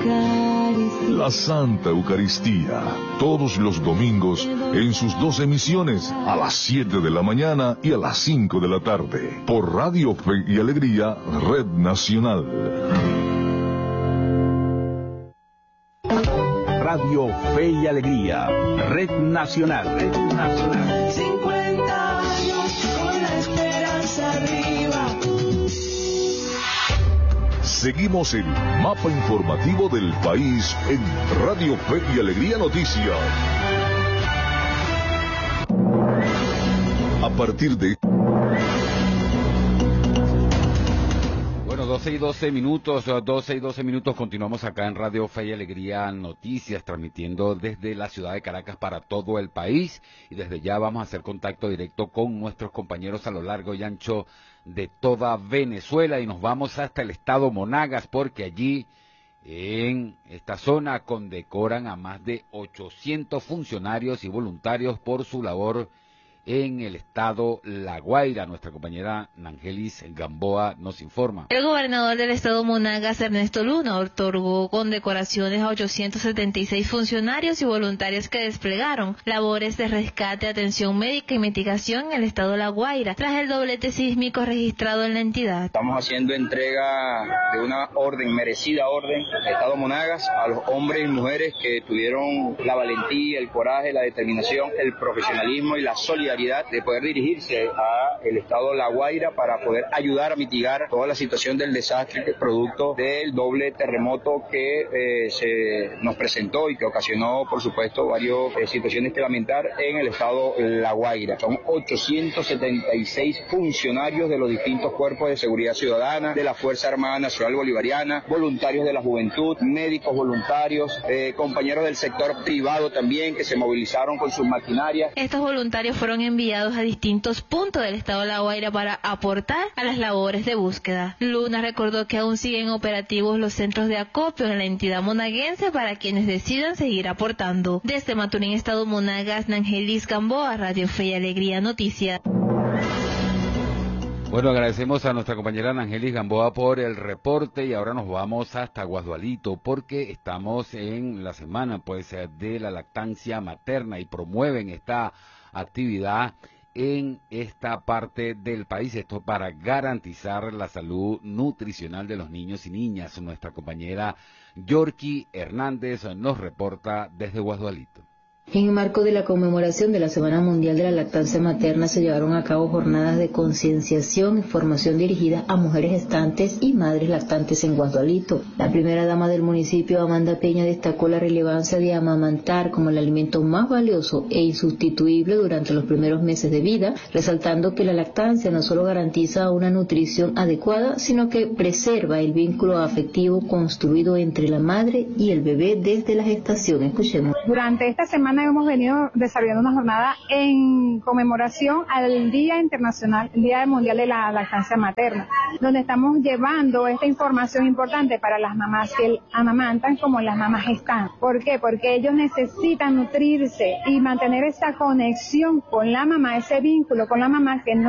La Santa Eucaristía, todos los domingos en sus dos emisiones, a las 7 de la mañana y a las 5 de la tarde, por Radio Fe y Alegría, Red Nacional. Radio Fe y Alegría, Red Nacional. Red Nacional. 50 años con la esperanza arriba. Seguimos el mapa informativo del país en Radio Fe y Alegría Noticias. A partir de... Bueno, 12 y 12 minutos, continuamos acá en Radio Fe y Alegría Noticias, transmitiendo desde la ciudad de Caracas para todo el país, y desde ya vamos a hacer contacto directo con nuestros compañeros a lo largo y ancho de toda Venezuela, y nos vamos hasta el estado Monagas, porque allí en esta zona condecoran a más de 800 funcionarios y voluntarios por su labor en el estado La Guaira. Nuestra compañera Nangelis Gamboa nos informa. El gobernador del estado Monagas, Ernesto Luna, otorgó condecoraciones a 876 funcionarios y voluntarios que desplegaron labores de rescate, atención médica y mitigación en el estado La Guaira, tras el doblete sísmico registrado en la entidad. Estamos haciendo entrega de una orden, merecida orden, del estado Monagas, a los hombres y mujeres que tuvieron la valentía, el coraje, la determinación, el profesionalismo y la solidaridad de poder dirigirse a el estado La Guaira para poder ayudar a mitigar toda la situación del desastre producto del doble terremoto que se nos presentó y que ocasionó, por supuesto, varias situaciones que lamentar en el estado La Guaira. Son 876 funcionarios de los distintos cuerpos de seguridad ciudadana, de la Fuerza Armada Nacional Bolivariana, voluntarios de la juventud, médicos voluntarios, compañeros del sector privado también que se movilizaron con sus maquinarias. Estos voluntarios fueron enviados a distintos puntos del estado de La Guaira para aportar a las labores de búsqueda. Luna recordó que aún siguen operativos los centros de acopio en la entidad monaguense para quienes decidan seguir aportando. Desde Maturín, estado Monagas, Nangelis Gamboa, Radio Fe y Alegría Noticias. Bueno, agradecemos a nuestra compañera Nangelis Gamboa por el reporte, y ahora nos vamos hasta Guasdualito porque estamos en la semana de la lactancia materna y promueven esta actividad en esta parte del país, esto para garantizar la salud nutricional de los niños y niñas. Nuestra compañera Yorky Hernández nos reporta desde Guasdualito. En el marco de la conmemoración de la Semana Mundial de la Lactancia Materna se llevaron a cabo jornadas de concienciación y formación dirigidas a mujeres gestantes y madres lactantes en Guasdualito. La primera dama del municipio, Amanda Peña, destacó la relevancia de amamantar como el alimento más valioso e insustituible durante los primeros meses de vida, resaltando que la lactancia no solo garantiza una nutrición adecuada, sino que preserva el vínculo afectivo construido entre la madre y el bebé desde la gestación. Escuchemos. Durante esta semana hemos venido desarrollando una jornada en conmemoración al Día Internacional, el Día Mundial de la Lactancia Materna, donde estamos llevando esta información importante para las mamás que amamantan como las mamás gestantes. ¿Por qué? Porque ellos necesitan nutrirse y mantener esa conexión con la mamá, ese vínculo con la mamá que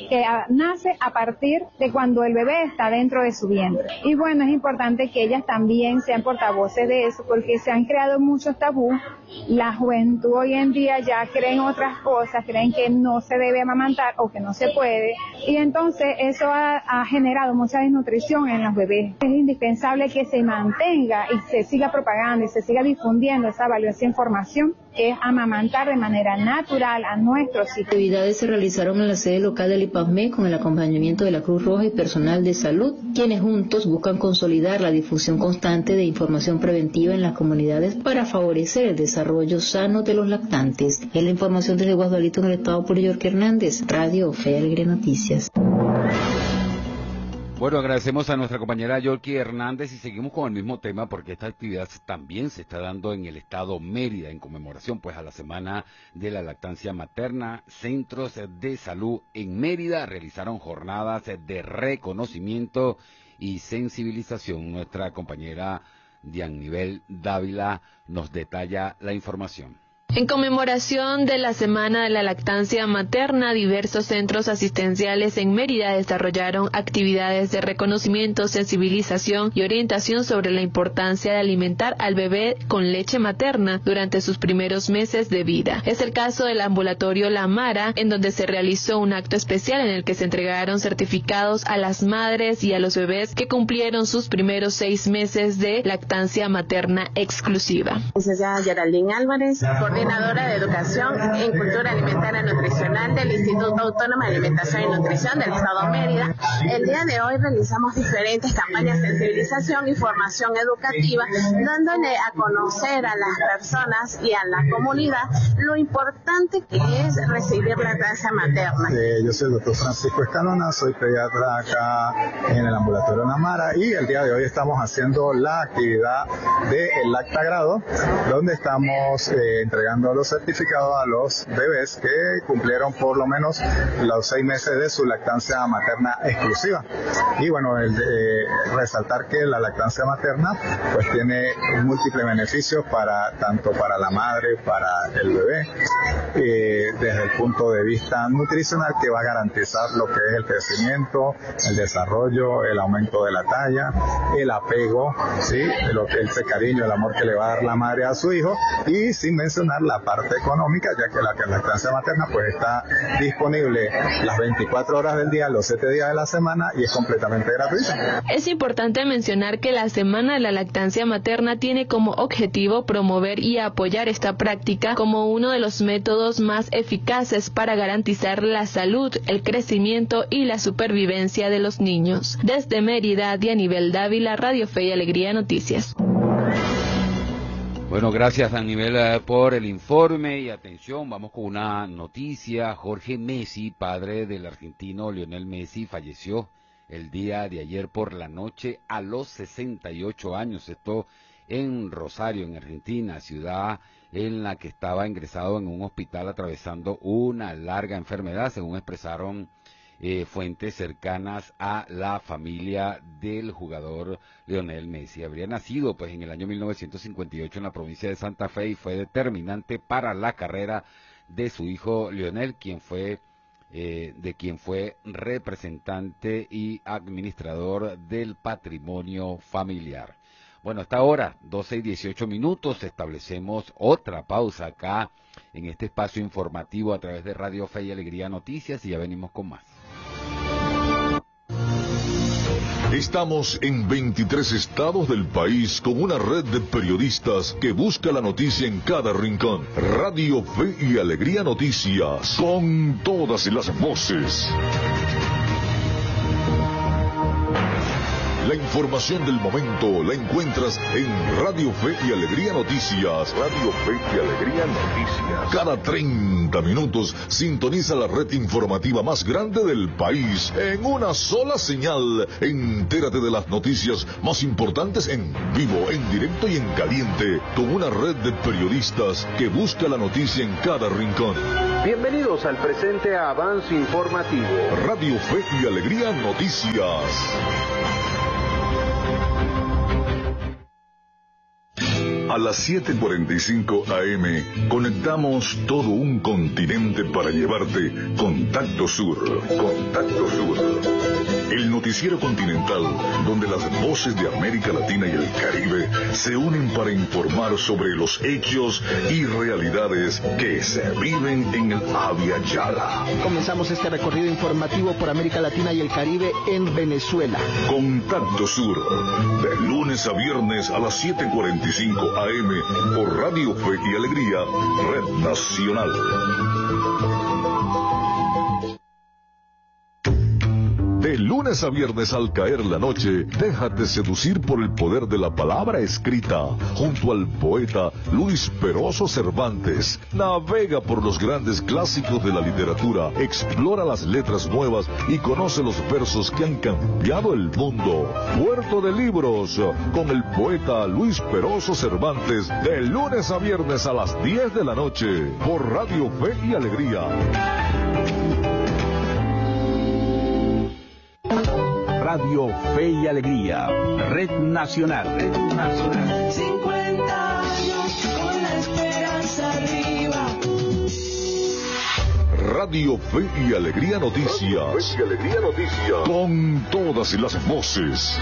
nace a partir de cuando el bebé está dentro de su vientre. Y bueno, es importante que ellas también sean portavoces de eso, porque se han creado muchos tabús. La juventud hoy en día ya creen otras cosas, creen que no se debe amamantar o que no se puede, y entonces eso ha generado mucha desnutrición en los bebés. Es indispensable que se mantenga y se siga propagando y se siga difundiendo esa valiosa información, que es amamantar de manera natural a nuestros hijos. Actividades se realizaron en la sede local del IPASME con el acompañamiento de la Cruz Roja y personal de salud, quienes juntos buscan consolidar la difusión constante de información preventiva en las comunidades para favorecer el desarrollo sano de los lactantes. Es la información desde Guasdualito en el estado por Yorky Hernández, Radio Fe y Alegría Noticias. Bueno, agradecemos a nuestra compañera Yorky Hernández y seguimos con el mismo tema porque esta actividad también se está dando en el estado Mérida en conmemoración a la Semana de la Lactancia Materna. Centros de salud en Mérida realizaron jornadas de reconocimiento y sensibilización. Nuestra compañera Dianibel Dávila nos detalla la información. En conmemoración de la Semana de la Lactancia Materna, diversos centros asistenciales en Mérida desarrollaron actividades de reconocimiento, sensibilización y orientación sobre la importancia de alimentar al bebé con leche materna durante sus primeros meses de vida. Es el caso del ambulatorio La Mara, en donde se realizó un acto especial en el que se entregaron certificados a las madres y a los bebés que cumplieron sus primeros 6 meses de lactancia materna exclusiva. Licenciada Geraldine Álvarez, coordinadora de Educación en Cultura Alimentaria Nutricional del Instituto Autónomo de Alimentación y Nutrición del Estado Mérida. El día de hoy realizamos diferentes campañas de sensibilización y formación educativa, dándole a conocer a las personas y a la comunidad lo importante que es recibir lactancia materna. Yo soy el doctor Francisco Escalona, soy pediatra acá en el ambulatorio Namara y el día de hoy estamos haciendo la actividad del lactagrado, donde estamos entregando los certificados a los bebés que cumplieron por lo menos los 6 meses de su lactancia materna exclusiva. Y bueno, resaltar que la lactancia materna pues tiene múltiples beneficios tanto para la madre, para el bebé, desde el punto de vista nutricional, que va a garantizar lo que es el crecimiento, el desarrollo, el aumento de la talla, el apego, ¿sí? Ese cariño, el amor que le va a dar la madre a su hijo, y sin mencionar la parte económica, ya que la lactancia materna pues está disponible las 24 horas del día, los 7 días de la semana, y es completamente gratuita. Es importante mencionar que la Semana de la Lactancia Materna tiene como objetivo promover y apoyar esta práctica como uno de los métodos más eficaces para garantizar la salud, el crecimiento y la supervivencia de los niños. Desde Mérida, Dianibel Dávila, Radio Fe y Alegría Noticias. Bueno, gracias Daniel por el informe y atención, vamos con una noticia. Jorge Messi, padre del argentino Lionel Messi, falleció el día de ayer por la noche a los 68 años, esto en Rosario, en Argentina, ciudad en la que estaba ingresado en un hospital atravesando una larga enfermedad, según expresaron fuentes cercanas a la familia del jugador Lionel Messi. Habría nacido pues en el año 1958 en la provincia de Santa Fe y fue determinante para la carrera de su hijo Lionel, quien fue representante y administrador del patrimonio familiar. Bueno, hasta ahora, 12:18, establecemos otra pausa acá en este espacio informativo a través de Radio Fe y Alegría Noticias y ya venimos con más. Estamos en 23 estados del país con una red de periodistas que busca la noticia en cada rincón. Radio Fe y Alegría Noticias, con todas las voces. La información del momento la encuentras en Radio Fe y Alegría Noticias. Radio Fe y Alegría Noticias. Cada 30 minutos sintoniza la red informativa más grande del país en una sola señal. Entérate de las noticias más importantes en vivo, en directo y en caliente, con una red de periodistas que busca la noticia en cada rincón. Bienvenidos al presente avance informativo. Radio Fe y Alegría Noticias. A las 7:45 AM conectamos todo un continente para llevarte Contacto Sur. Contacto Sur. El noticiero continental donde las voces de América Latina y el Caribe se unen para informar sobre los hechos y realidades que se viven en el Abya Yala. Comenzamos este recorrido informativo por América Latina y el Caribe en Venezuela. Contacto Sur, de lunes a viernes a las 7:45 AM por Radio Fe y Alegría, Red Nacional. De lunes a viernes al caer la noche, déjate seducir por el poder de la palabra escrita, junto al poeta Luis Peroso Cervantes. Navega por los grandes clásicos de la literatura, explora las letras nuevas y conoce los versos que han cambiado el mundo. Puerto de Libros, con el poeta Luis Peroso Cervantes, de lunes a viernes a las 10 de la noche, por Radio Fe y Alegría. Radio Fe y Alegría, Red Nacional. Red Nacional. 50 años con la esperanza arriba. Radio Fe y Alegría Noticias. Con todas las voces.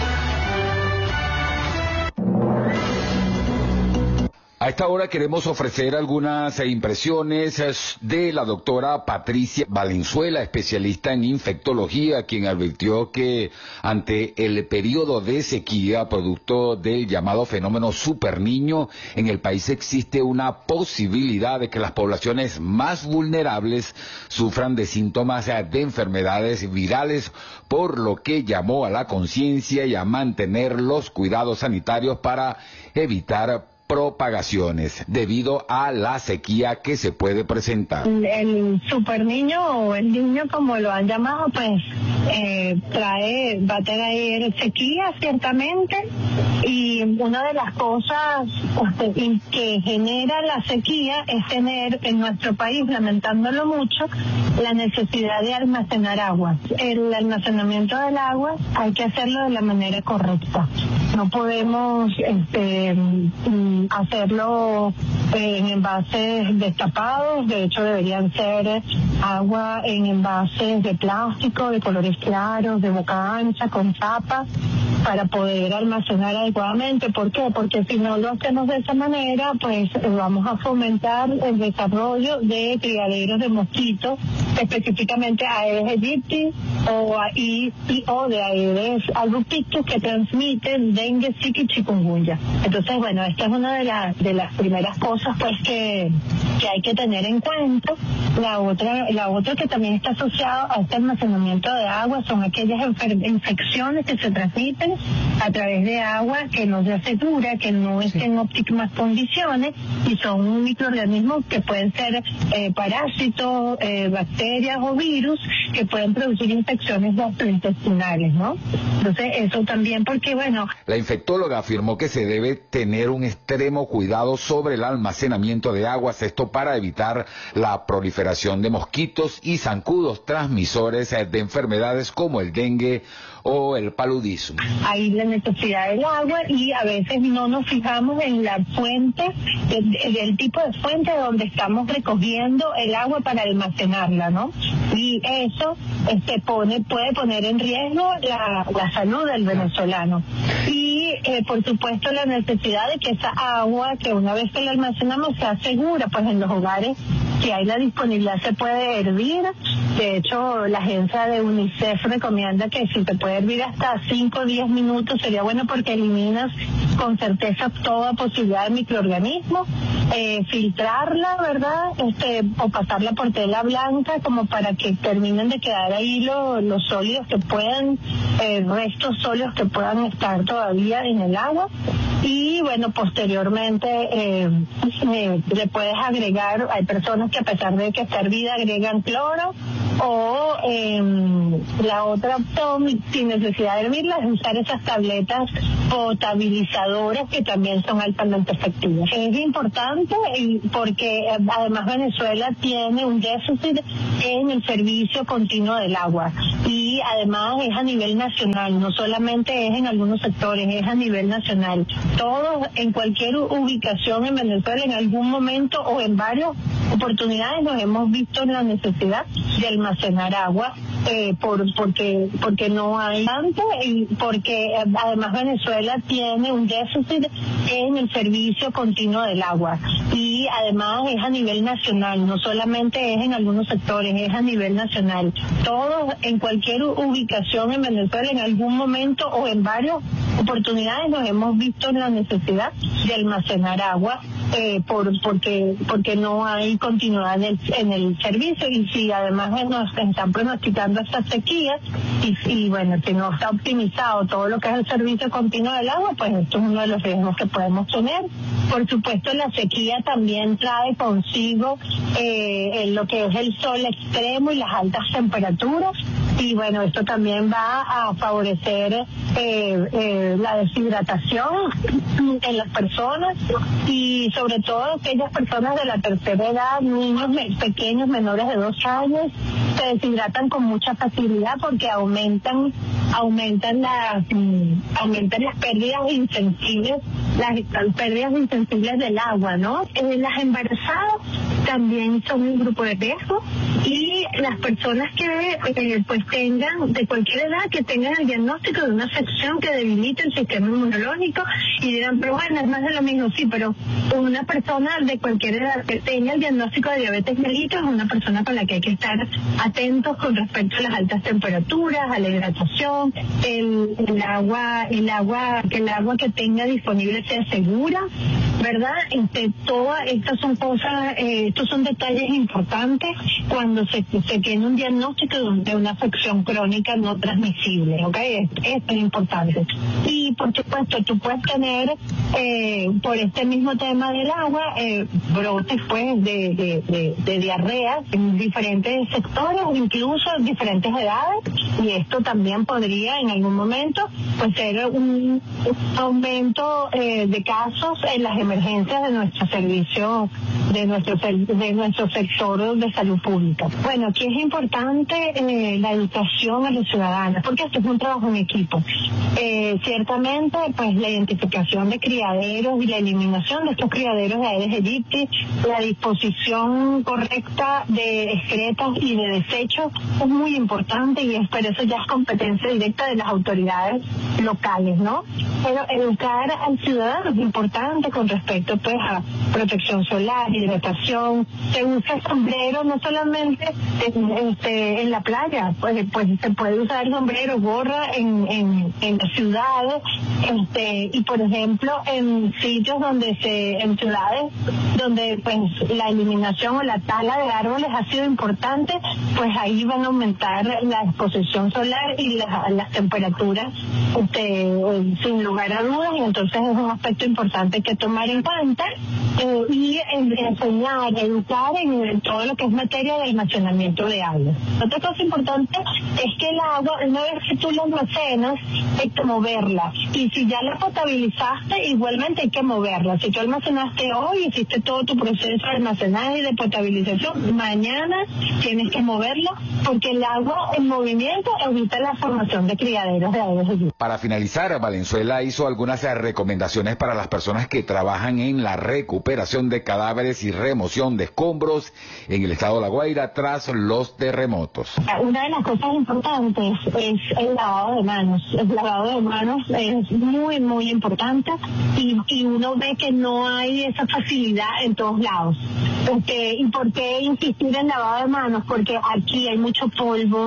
A esta hora queremos ofrecer algunas impresiones de la doctora Patricia Valenzuela, especialista en infectología, quien advirtió que ante el periodo de sequía, producto del llamado fenómeno superniño, en el país existe una posibilidad de que las poblaciones más vulnerables sufran de síntomas de enfermedades virales, por lo que llamó a la conciencia y a mantener los cuidados sanitarios para evitar propagaciones debido a la sequía que se puede presentar. El superniño o el niño, como lo han llamado, pues va a traer sequía ciertamente, y una de las cosas que genera la sequía es tener en nuestro país, lamentándolo mucho, la necesidad de almacenar agua. El almacenamiento del agua hay que hacerlo de la manera correcta. No podemos hacerlo en envases destapados. De hecho, deberían ser agua en envases de plástico, de colores claros, de boca ancha, con tapa, para poder almacenar adecuadamente. ¿Por qué? Porque si no lo hacemos de esa manera, pues vamos a fomentar el desarrollo de criaderos de mosquitos, específicamente Aedes aegypti o de Aedes albopictus, que transmiten dengue, zika y chikungunya. Entonces, bueno, esta es una de las primeras cosas pues que hay que tener en cuenta. La otra que también está asociada a este almacenamiento de agua son aquellas infecciones que se transmiten a través de agua que no se asegura, que no estén en óptimas condiciones, y son microorganismos que pueden ser parásitos, bacterias o virus, que pueden producir infecciones gastrointestinales, ¿no? Entonces, eso también, porque bueno... La infectóloga afirmó que se debe tener un extremo cuidado sobre el almacenamiento de aguas, esto para evitar la proliferación de mosquitos y zancudos transmisores de enfermedades como el dengue o el paludismo. Hay la necesidad del agua y a veces no nos fijamos en la fuente, del tipo de fuente donde estamos recogiendo el agua para almacenarla, ¿no? Y eso puede poner en riesgo la salud del venezolano. Y por supuesto la necesidad de que esa agua, que una vez que la almacenamos, sea segura, pues en los hogares, si hay la disponibilidad, se puede hervir. De hecho, la agencia de UNICEF recomienda que si te puede hervir hasta 5 o 10 minutos sería bueno, porque eliminas con certeza toda posibilidad de microorganismos. Filtrarla, ¿verdad? O pasarla por tela blanca, como para que terminen de quedar ahí los sólidos que puedan, restos sólidos que puedan estar todavía en el agua. Y bueno, posteriormente le puedes agregar, hay personas que a pesar de que está hervida agregan cloro, o la otra opción, sin necesidad de hervirla, es usar esas tabletas potabilizadoras, que también son altamente efectivas. Es importante porque además Venezuela tiene un déficit en el servicio continuo del agua, y además es a nivel nacional, no solamente es en algunos sectores, es a nivel nacional. Todos, en cualquier ubicación en Venezuela, en algún momento o en varias oportunidades nos hemos visto en la necesidad de almacenar agua, porque no hay tanto, y porque además Venezuela tiene un déficit en el servicio continuo del agua, y además es a nivel nacional, no solamente es en algunos sectores, es a nivel nacional. Todos, en cualquier ubicación en Venezuela, en algún momento o en varias oportunidades nos hemos visto en la necesidad de almacenar agua, porque no hay continuidad en el servicio, y si además nos están pronosticando esta sequía, y bueno, si no está optimizado todo lo que es el servicio continuo del agua, pues esto es uno de los riesgos que podemos tener. Por supuesto, la sequía también trae consigo lo que es el sol extremo y las altas temperaturas, y bueno, esto también va a favorecer la deshidratación en las personas, y sobre todo aquellas personas de la tercera edad, niños pequeños menores de 2 años, se deshidratan con mucha facilidad porque aumentan las pérdidas insensibles, del agua, ¿no? Las embarazadas también son un grupo de riesgo, y las personas que pues tengan, de cualquier edad, que tengan el diagnóstico de una afección que debilite el sistema inmunológico, y dirán, pero bueno, es más de lo mismo. Sí, pero una persona de cualquier edad que tenga el diagnóstico de diabetes mellitus es una persona con la que hay que estar atentos con respecto a las altas temperaturas, a la hidratación, el agua que tenga disponible sea segura, ¿verdad? Todas estas son cosas, estos son detalles importantes cuando se tiene un diagnóstico de una afección crónica no transmisible, ¿ok? Esto es importante. Y por supuesto, tú puedes tener, por este mismo tema del agua, brotes pues de diarreas en diferentes sectores, incluso en diferentes edades, y esto también podría en algún momento pues ser un aumento de casos en las emergencias de nuestro servicio, de nuestro sector de salud pública. Bueno, aquí es importante la educación a los ciudadanos, porque esto es un trabajo en equipo. Ciertamente, pues la identificación de criaderos y la eliminación de estos criaderos de Aedes aegypti, la disposición correcta de excretas y de desechos es muy importante, y pero eso ya es competencia directa de las autoridades locales, ¿no? Pero educar al ciudadano es importante con respecto pues a protección solar, hidratación. Se usa sombrero no solamente en la playa, pues se puede usar sombrero, gorra en las ciudades, y por ejemplo en sitios en ciudades donde pues la eliminación o la tala de árboles ha sido importante, pues ahí van a aumentar la exposición solar y las temperaturas sin lugar a dudas, y entonces es un aspecto importante que tomar en cuenta, y enseñar, educar en todo lo que es materia de almacenamiento de agua. Otra cosa importante es que el agua, una vez que tú la almacenas, hay que moverla, y si ya la potabilizaste, igualmente hay que moverla. Si tú almacenaste hoy, hiciste todo tu proceso de almacenaje y de potabilización, mañana tienes que moverla, porque el agua en movimiento evita la formación de criaderos de Aedes aegypti. Para finalizar, Valenzuela hizo algunas recomendaciones para las personas que trabajan en la recuperación de cadáveres y remoción de escombros en el estado de La Guaira tras los terremotos. Una de las cosas importantes es el lavado de manos. El lavado de manos es muy, muy importante, y uno ve que no hay esa facilidad en todos lados. ¿Y por qué insistir en lavado de manos? Porque aquí hay mucho polvo,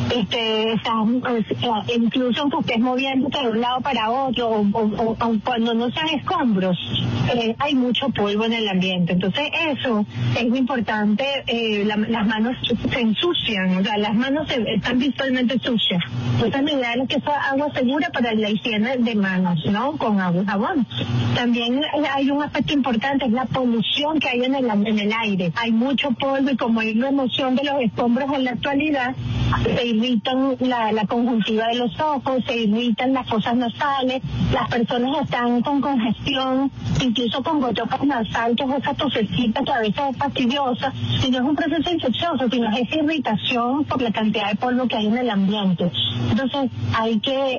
incluso aunque estés moviéndote de un lado para otro, o cuando no sean escombros, hay mucho polvo en el ambiente. Entonces eso es importante. Las manos se ensucian, o sea, las manos están visualmente sucias. Entonces lo ideal es que sea agua segura para la higiene de manos, ¿no? Con agua y jabón. También hay un aspecto importante, es la polución que hay en el aire. Hay mucho polvo, y como hay remoción de los escombros en la actualidad, se irritan la conjuntiva de los ojos, se irritan las fosas nasales, las personas están con congestión, incluso con goteras nasales, esas tosecitas que a veces es fastidiosa, y no es un proceso infeccioso, sino es esa irritación por la cantidad de polvo que hay en el ambiente. Entonces hay que